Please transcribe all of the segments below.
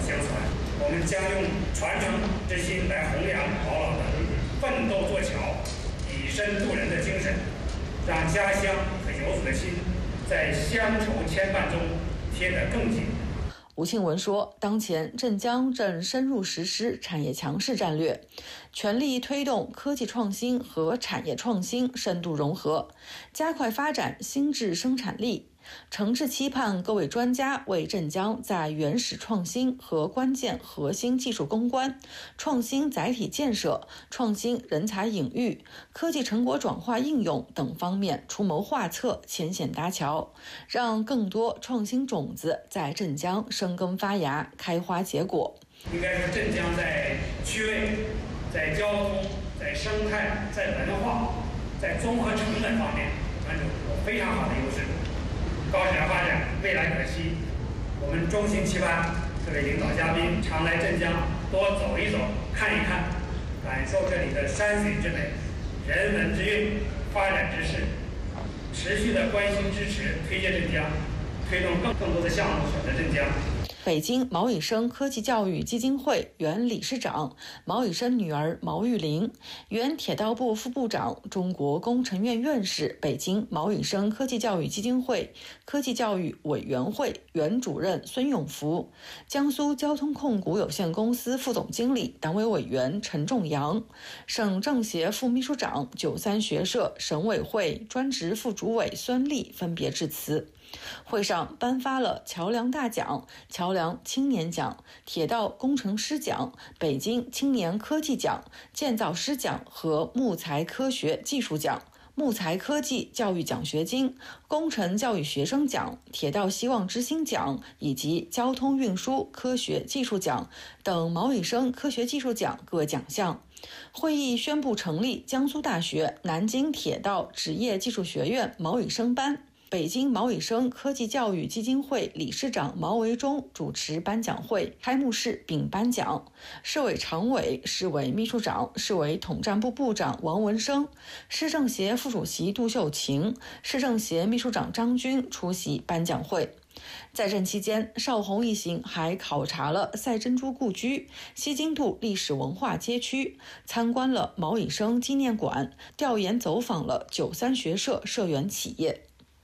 相传。我们将用传承之心来弘扬毛老的奋斗做桥、以身渡人的精神，让家乡和游子的心在乡愁牵绊中贴得更紧。 吴庆文说，当前镇江正深入实施产业强势战略，全力推动科技创新和产业创新深度融合，加快发展新质生产力。诚挚期盼各位专家为镇江在原始创新和关键核心技术攻关、创新载体建设、创新人才引育、科技成果转化应用等方面出谋划策、牵线搭桥，让更多创新种子在镇江生根发芽、开花结果。 应该说，镇江在区位、在交通、在生态、在文化、在综合成本方面，有非常好的优势。高质量发展，未来可期。我们衷心期盼各位领导嘉宾常来镇江多走一走、看一看，感受这里的山水之美、人文之韵、发展之势，持续的关心支持推荐镇江，推动更多的项目选择镇江。 北京毛以生科技教育基金会原理事长毛以生女儿毛玉玲，原铁道部副部长、中国工程院院士，北京毛以生科技教育基金会科技教育委员会原主任孙永福，江苏交通控股有限公司副总经理、党委委员陈仲阳，省政协副秘书长、93学社省委会专职副主委孙立分别致辞。会上颁发了桥梁大奖、桥梁青年奖、铁道工程师奖、北京青年科技奖、建造师奖和木材科学技术奖、木材科技教育奖学金、工程教育学生奖、铁道希望之星奖以及交通运输科学技术奖等毛以生科学技术奖各奖项。会议宣布成立江苏大学南京铁道职业技术学院毛以生班。北京毛以生科技教育基金会理事长毛维忠主持颁奖会，开幕式并颁奖。市委常委、市委秘书长、市委统战部部长王文生、市政协副主席杜秀琴、市政协秘书长张军出席颁奖会。在镇期间，邵红一行还考察了赛珍珠故居、西津渡历史文化街区，参观了毛以生纪念馆，调研走访了93学社社员企业。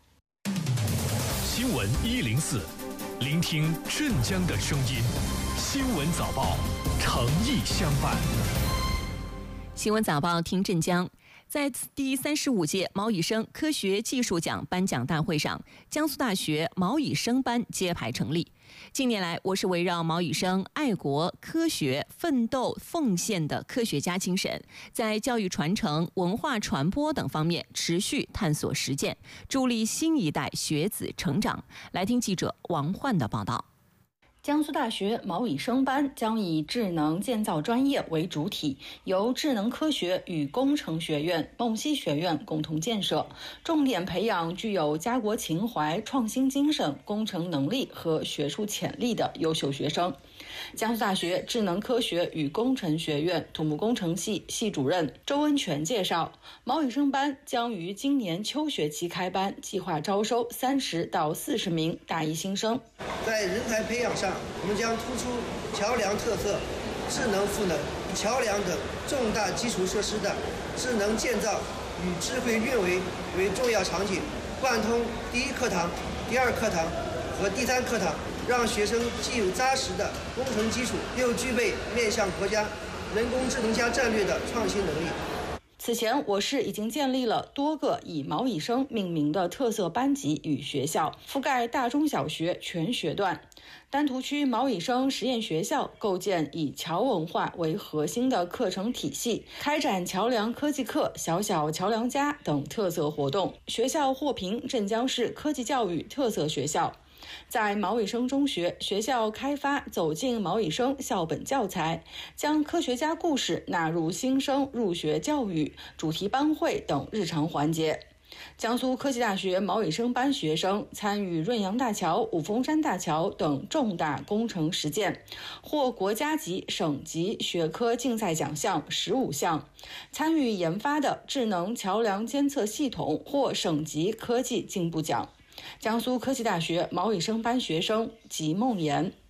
新闻104，聆听镇江的声音。新闻早报，诚意相伴。 新闻早报听镇江。在第35届毛以生科学技术奖颁奖大会上，江苏大学毛以生班揭牌成立。近年来，我市围绕毛以生爱国、科学、奋斗、奉献的科学家精神，在教育传承、文化传播等方面持续探索实践，助力新一代学子成长。来听记者王焕的报道。 江苏大学毛以生班将以智能建造专业为主体，由智能科学与工程学院、梦溪学院共同建设，重点培养具有家国情怀、创新精神、工程能力和学术潜力的优秀学生。江苏大学智能科学与工程学院土木工程系系主任周恩全介绍，毛以生班将于今年秋学期开班，计划招收30到40名大一新生。 在人才培养上，我们将突出桥梁特色、智能赋能、桥梁等重大基础设施的智能建造与智慧运维为重要场景，贯通第一课堂、第二课堂和第三课堂，让学生既有扎实的工程基础，又具备面向国家人工智能加战略的创新能力。 此前，我市已经建立了多个以毛以生命名的特色班级与学校，覆盖大中小学全学段。丹徒区毛以生实验学校构建以桥文化为核心的课程体系，开展桥梁科技课、小小桥梁家等特色活动。学校获评镇江市科技教育特色学校。在毛以生中学，学校开发走进毛以生校本教材，将科学家故事纳入新生入学教育、主题班会等日常环节。江苏科技大学毛以生班学生参与润扬大桥、五峰山大桥等重大工程实践，获国家级、省级学科竞赛奖项15项。参与研发的智能桥梁监测系统获省级科技进步奖。江苏科技大学毛以生班学生吉梦妍。